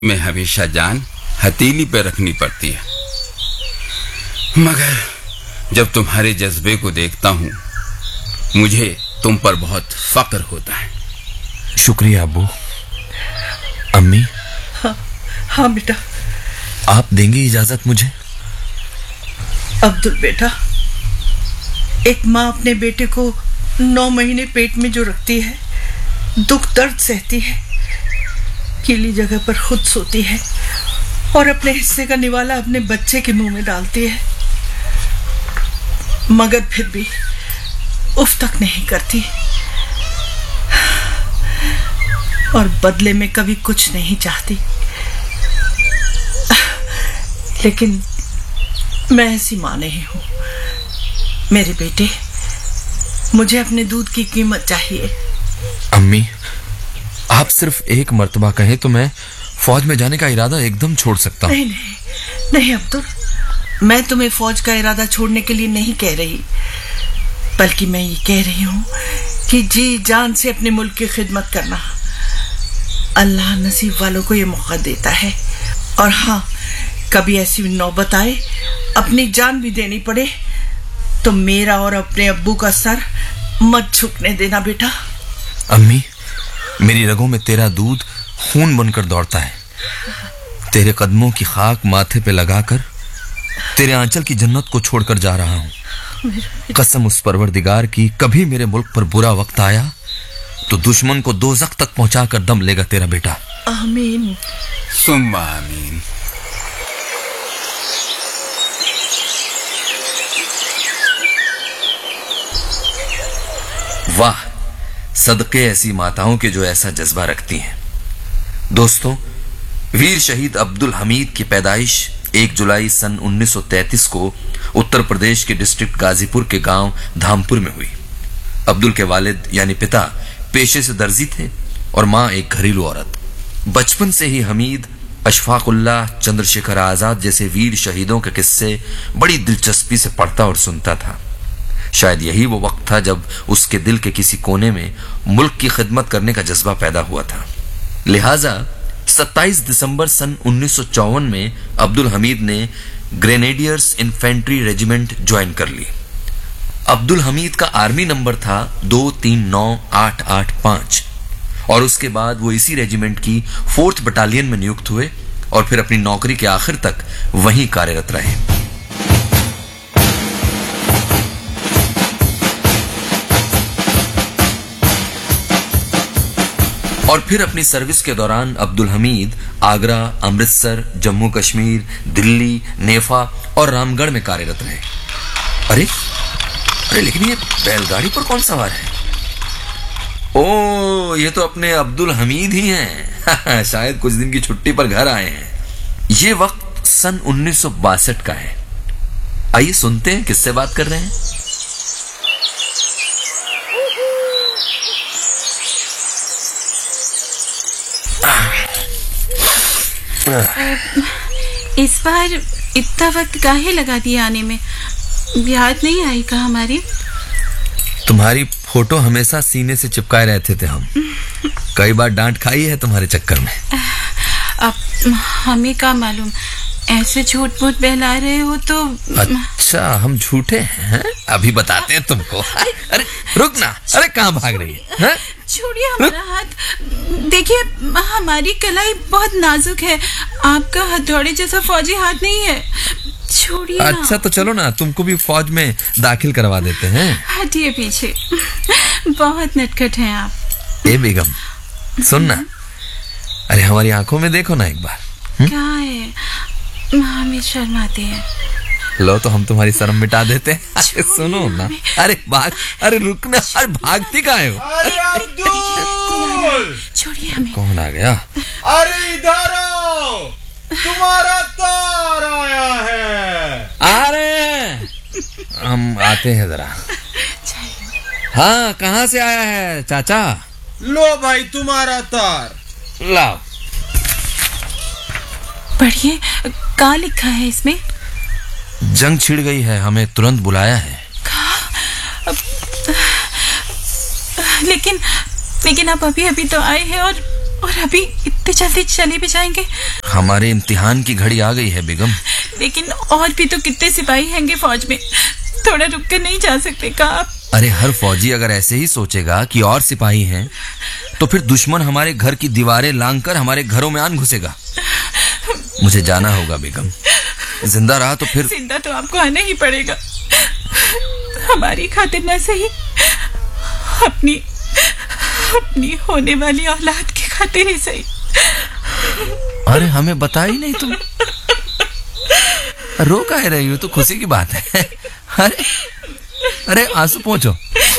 में हमेशा जान हथेली पे रखनी पड़ती है, मगर जब तुम्हारे जज्बे को देखता हूं मुझे तुम पर बहुत फक्र होता है। शुक्रिया अब्बू। अम्मी। हाँ बेटा। आप देंगी इजाजत मुझे? अब्दुल बेटा, एक माँ अपने बेटे को 9 महीने पेट में जो रखती है, दुख दर्द सहती है, गीली जगह पर खुद सोती है और अपने हिस्से का निवाला अपने बच्चे के मुंह में डालती है, मगर फिर भी उफ तक नहीं करती और बदले में कभी कुछ नहीं चाहती। लेकिन मैं ऐसी मां नहीं हूं। मेरे बेटे, मुझे अपने दूध की कीमत चाहिए। अम्मी, आप सिर्फ एक मर्तबा कहें तो मैं फौज में जाने का इरादा एकदम छोड़ सकता हूं। नहीं अब्दुल, मैं तुम्हें फौज का इरादा छोड़ने के लिए नहीं कह रही, बल्कि मैं ये कह रही हूं कि जी जान से अपने मुल्क की खिदमत करना। अल्लाह नसीब वालों को ये मौका देता है, और हाँ, कभी ऐसी नौबत आए अपनी जान भी देनी पड़े तो मेरा और अपने अब्बू का सर मत झुकने देना बेटा। अम्मी, मेरी रगों में तेरा दूध खून बनकर दौड़ता है। तेरे कदमों की खाक माथे पे लगाकर तेरे आंचल की जन्नत को छोड़कर जा रहा हूं। कसम उस परवरदिगार की, कभी मेरे मुल्क पर बुरा वक्त आया तो दुश्मन को दोज़ख तक पहुंचाकर दम लेगा तेरा बेटा। आमीन सुम्मा आमीन। वाह, सदके ऐसी माताओं के जो ऐसा जज्बा रखती हैं। दोस्तों, वीर शहीद अब्दुल हमीद की पैदाइश 1 जुलाई सन 1933 को उत्तर प्रदेश के डिस्ट्रिक्ट गाजीपुर के गांव धामपुर में हुई। अब्दुल के वालिद यानी पिता पेशे से दर्जी थे और मां एक घरेलू औरत। बचपन से ही हमीद अशफाकुल्लाह, चंद्रशेखर आजाद जैसे वीर शहीदों के किस्से बड़ी दिलचस्पी से पढ़ता और सुनता था। शायद यही वो वक्त था जब उसके दिल के किसी कोने में मुल्क की खिदमत करने का जज्बा पैदा हुआ था। लिहाजा 27 दिसंबर सन 1954 में अब्दुल हमीद ने ग्रेनेडियर्स इन्फेंट्री रेजिमेंट ज्वाइन कर ली। अब्दुल हमीद का आर्मी नंबर था 239885 और उसके बाद वो इसी रेजिमेंट की 4th बटालियन में नियुक्त हुए और फिर अपनी नौकरी के आखिर तक वहीं कार्यरत रहे। और फिर अपनी सर्विस के दौरान अब्दुल हमीद आगरा, अमृतसर, जम्मू कश्मीर, दिल्ली, नेफा और रामगढ़ में कार्यरत रहे। अरे लेकिन ये बैलगाड़ी पर कौन सवार है? ओ, ये तो अपने अब्दुल हमीद ही हैं। शायद कुछ दिन की छुट्टी पर घर आए हैं। ये वक्त सन 1962 का है। आइए सुनते हैं किससे बात कर रहे हैं। इस बार इतना वक्त काहे लगा दिया आने में? याद नहीं आई का हमारी? तुम्हारी फोटो हमेशा सीने से चिपकाए रहते थे हम। कई बार डांट खाई है तुम्हारे चक्कर में। अब हमें क्या मालूम, ऐसे झूठ मूठ बहला रहे हो तो। अच्छा, हम झूठे हैं? अभी बताते हैं तुमको। अरे रुक ना, अरे कहाँ भाग रही है? छोड़िए हमारा हाथ। देखिए, हमारी कलाई बहुत नाजुक है, आपका हथौड़े जैसा फौजी हाथ नहीं है। छोड़िए। अच्छा तो चलो ना, तुमको भी फौज में दाखिल करवा देते हैं। हटिए पीछे, बहुत नटखट हैं आप। ए बेगम, सुन ना, अरे हमारी आंखों में देखो ना एक बार। क्या है? हमें शर्म आती है। लो तो हम तुम्हारी शर्म मिटा देते हैं। अरे सुनो ना, अरे भाग, अरे रुकना, अरे भागती काहे हो? अरे अब्दुल, छोड़िए हमें। कौन आ गया? अरे इधर आओ, तुम्हारा तार आया है। अरे हम आते हैं जरा। हाँ, कहाँ से आया है चाचा? लो भाई तुम्हारा तार। लाओ। पढ़िए, क्या लिखा है इसमें? जंग छिड़ गई है, हमें तुरंत बुलाया है। लेकिन आप अभी तो आए हैं और और अभी इतने जल्दी चले भी जाएंगे? हमारे इम्तिहान की घड़ी आ गई है बेगम। लेकिन और भी तो कितने सिपाही हैंगे फौज में, थोड़ा रुक कर नहीं जा सकते का आप? अरे हर फौजी अगर ऐसे ही सोचेगा कि और सिपाही हैं, तो फिर दुश्मन हमारे घर की दीवारें लांघकर हमारे घरों में आन घुसेगा। मुझे जाना होगा बेगम, जिंदा रहा तो फिर। जिंदा तो आपको आना ही पड़ेगा, हमारी खातिर न सही, अपनी होने वाली औलाद की खातिर ही सही। अरे हमें बता ही नहीं तुम, रो काहे रही हो? तो खुशी की बात है। अरे आंसू पहुंचो।